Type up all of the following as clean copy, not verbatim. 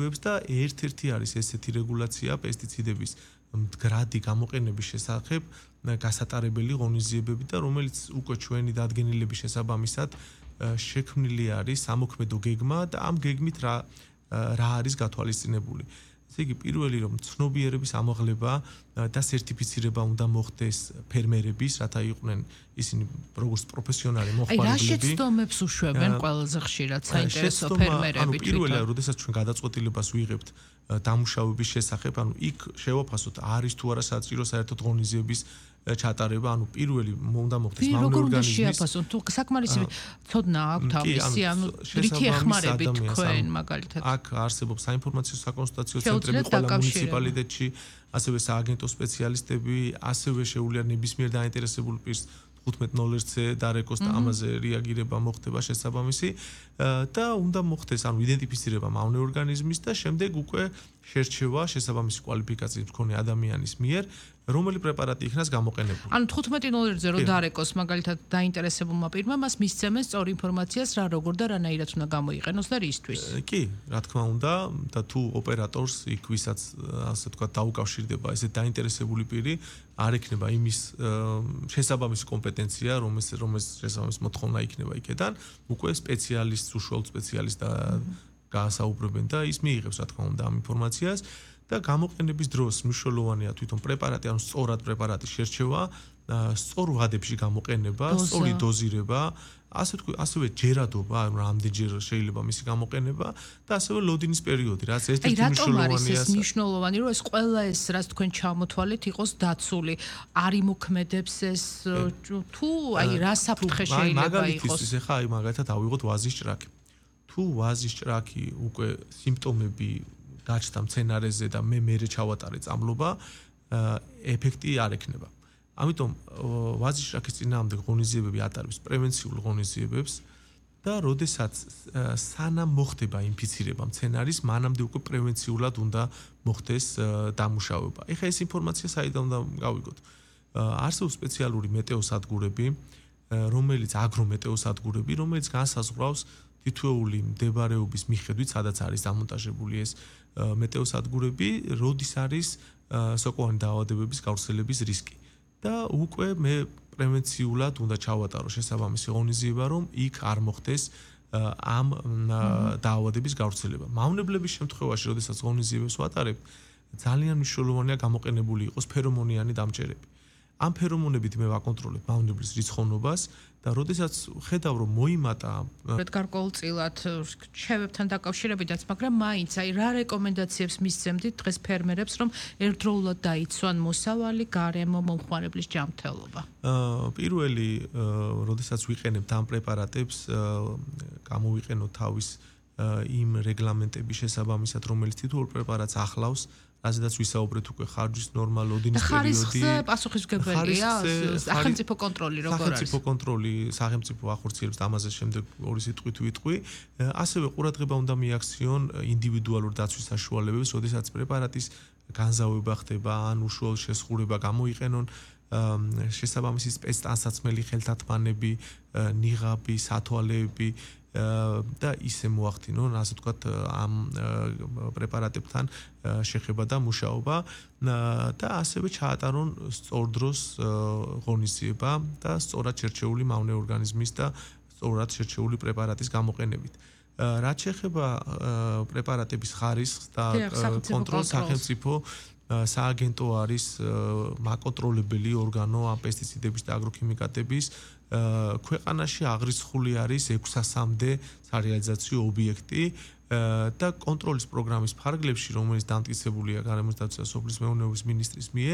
მოხდებებს და ერთ-ერთი არის ესეთი რეგულაცია პესტიციდების მდგრადი გამოყენების შესახებ გასატარებელი ღონისძიებები და რომელიც უკვე ჩვენი დადგენილების შესაბამისად შექმნილი არის სამოქმედო გეგმა და ამ გეგმით რა არის გათვალისწინებული. ესე იგი პირველი რომ ცნობიერების ამაღლება და სერტიფიცირება უნდა მოხდეს ფერმერების, რათა იყვნენ ისინი როგორც პროფესიონალი მოხმარებლები. აი რა შეცდომებს უშვებენ ყველაზე ხშირად საინტერესო ფერმერები? ანუ პირველია, როდესაც ჩვენ გადაწყვეტილებას ვიღებთ დამუშავების შესახებ, ანუ იქ შევაფასოთ არის თუ არა საჭირო საერთოდ ღონისძიების ჩატარება, ანუ პირველი უნდა მოხდეს მავნე ორგანიზმის. შეაფასოთ, თუ საკმარისი ცოდნა აქვთ ამისი, ანუ რითი ეხმარებით თქვენ მაგალითად? აქ არსებობს საინფორმაციო საკონსულტაციო ცენტრები ყველა მუნიციპალიტეტში, ასევე სააგენტო სპეციალისტები, ასევე შეუძლია ნებისმიერ დაინტერესებულ პირს 15-0-ზე დარეკოს და ამაზე რეაგირება მოხდება შესაბამისი და უნდა მოხდეს ანუ იდენტიფიცირება მავნე ორგანიზმის და შემდეგ უკვე შერჩევა შესაბამისი კვალიფიკაციის მქონე ადამიანის მიერ რომელი პრეპარატი იქნას გამოყენებული. ანუ 15-0-ზე რო დარეკოს მაგალითად დაინტერესებულმა პირმა მას მისცემენ სწორ ინფორმაციას რა როგორ და რანაირად უნდა გამოიყენოს და რისთვის. კი, რა თქმა უნდა და თუ ოპერატორს იქ ვისაც ასე ვთქვათ დაუკავშირდება ესეთ დაინტერესებული პირი არ ექნება იმის შესაბამისი კომპეტენცია რომელს შესაბამისი მოთხოვნა იქნება იქედან უკვე სპეციალისტს უშუალოდ სპეციალისტს გაასაუბრებენ და ის მიიღებს რა თქმა უნდა ამ ინფორმაციას და გამოყენების დროს მნიშვნელოვანია თვითონ პრეპარატი, ანუ სწორად პრეპარატის შერჩევა, სწორ ვადებში გამოყენება, სწორი დოზირება, ასევე ჯერადობა, ანუ რამდენჯერ შეიძლება მისი გამოყენება და ასევე ლოდინის პერიოდი, რაც ერთ-ერთი მნიშვნელოვანია. ეს მნიშვნელოვანი, რომ ეს ყველა ეს რაც თქვენ ჩამოთვალეთ იყოს დაცული. არ იმოქმედებს ეს თუ აი რა საფრთხე შეიძლება იყოს? მაგალითად, ეხლა აი მაგალითად ავიღოთ ვაზის ჭრაკი. თუ ვაზის ჭრაკი უკვე სიმპტომები გაჩნდა მცენარეზე და მე ჩავატარე წამლობა, ეფექტი არ ექნება. ამიტომ ვაზის ჭრაკის წინააღმდეგ ღონისძიებები ატარებს პრევენციულ ღონისძიებებს და როდესაც სანამ მოხდება ინფიცირება მცენარის, მანამდე უკვე პრევენციულად უნდა მოხდეს დამუშავება. ეხლა ეს ინფორმაცია საიდან უნდა გავიგოთ? არსებობს სპეციალური მეტეოსადგურები, აგრომეტეოსადგურები, რომელიც განსაზღვრავს თითოეული მდებარეობის მიხედვით, სადაც არის დამონტაჟებული ეს მეტეოსადგურები, როდის არის სოკოვანი დაავადებების გავრცელების რისკი. და უკვე მე პრევენციულად უნდა ჩავატარო შესაბამისი ღონისძიება, რომ იქ არ მოხდეს ამ დაავადების გავრცელება. მავნებლების შემთხვევაში, როდესაც ღონისძიებებს ვატარებთ, ძალიან მნიშვნელოვანია გამოყენებული იყოს ფერომონიანი დამჭერები. ამ ფერომონებით მე ვაკონტროლებ მავნებლის რიცხოვნობას და როდესაც ხედავ რომ მოიმატა გარკვეულწილად რჩევებთან დაკავშირებითაც, მაგრამ მაინც აი რა რეკომენდაციებს მისცემდით დღეს ფერმერებს, რომ ერთდროულად დაიცვან მოსავალი გარემო მომხმარებლის ჯანმრთელობა? პირველი, როდესაც ვიყენებთ ამ პრეპარატებს, გამოვიყენოთ თავის იმ რეგლამენტების შესაბამისად, რომელიც თითოეულ პრეპარატს ახლავს, რაზედაც ვისაუბრეთ უკვე ხარჯვის ნორმა, ლოდინის პერიოდი. ხარისხზე პასუხისმგებელია სახელმწიფო კონტროლი როგორ არის? სახელმწიფო კონტროლი, სახელმწიფო ახორციელებს ამაზე შემდეგ ორი სიტყვით ვიტყვი. ასევე ყურადღება უნდა მიაქციონ ინდივიდუალურ დაცვის საშუალებებს, როდესაც პრეპარატის განზავება ხდება, ან უშუალო შესხურება გამოიყენონ შესაბამისი სპეცტანსაცმელი ხელთათმანები, ნიღაბი, სათვალეები და ისე მოახდინონ, ასე ვთქვათ, ამ პრეპარატებთან შეხება და მუშაობა და ასევე ჩაატარონ სწორდროს ღონისძიება და სწორად შერჩეული მავნე ორგანიზმის და სწორად შერჩეული პრეპარატის გამოყენებით. რაც შეეხება პრეპარატების ხარისხს და კონტროლს, სახელმწიფო სააგენტო არის მაკონტროლებელი ორგანო ამ პესტიციდების და აგროქიმიკატების. ქვეყანაში აღრიცხული არის 600-მდე სარეალიზაციო ობიექტი და კონტროლის პროგრამის ფარგლებში, რომელიც დამტკიცებულია გარემოს დაცვის და სოფლის მეურნეობის მინისტრის მიერ,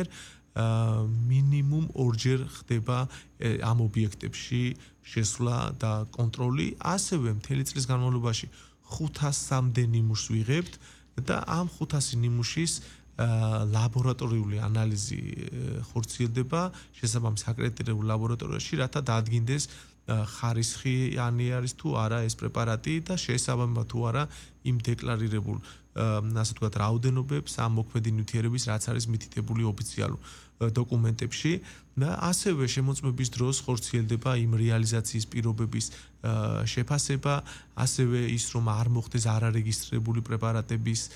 მინიმუმ 2-ჯერ ხდება ამ ობიექტებში შესვლა და კონტროლი, ასევე მთელი წლის განმავლობაში 500-მდე ნიმუშს ვიღებთ და ამ 500 ნიმუშის ლაბორატორიული ანალიზი ხორციელდება შესაბამის აკრედიტებულ ლაბორატორიაში, რათა დაადგინდეს ხარისხიანი არის თუ არა ეს პრეპარატი და შეესაბამება თუ არა იმ დეკლარირებულ ასე ვთქვათ რაოდენობებს ამ მოქმედი ნივთიერების, რაც არის მითითებული ოფიციალურ დოკუმენტებში და ასევე შემოწმების დროს ხორციელდება იმ რეალიზაციის პირობების შეფასება, ასევე ის რომ არ მოხდეს არარეგისტრირებული პრეპარატების